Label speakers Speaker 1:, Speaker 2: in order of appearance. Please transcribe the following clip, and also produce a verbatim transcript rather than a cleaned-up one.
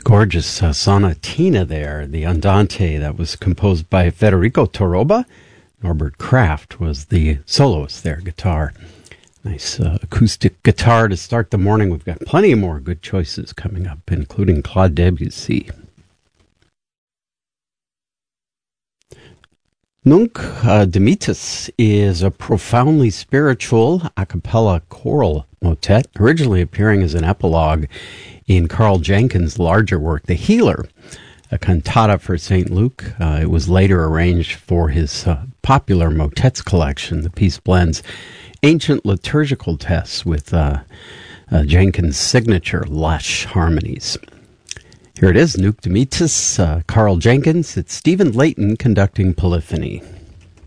Speaker 1: Gorgeous uh, sonatina there, the Andante, that was composed by Federico Toroba. Norbert Kraft was the soloist there, guitar. Nice uh, acoustic guitar to start the morning. We've got plenty more good choices coming up, including Claude Debussy. Nunc uh, Dimittis is a profoundly spiritual a cappella choral motet, originally appearing as an epilogue in Carl Jenkins' larger work, The Healer, a cantata for Saint Luke. Uh, it was later arranged for his uh, popular motets collection. The piece blends ancient liturgical texts with uh, uh, Jenkins' signature lush harmonies. Here it is, Nunc Dimittis, uh, Carl Jenkins. It's Stephen Layton conducting Polyphony.